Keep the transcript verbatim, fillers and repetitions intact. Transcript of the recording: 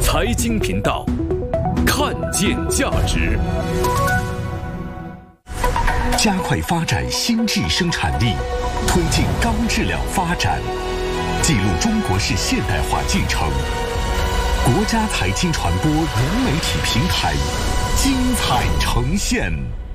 财经频道，看见价值。 加快发展新质生产力，推进高质量发展，记录中国式现代化进程。国家财经传播融媒体平台精彩呈现。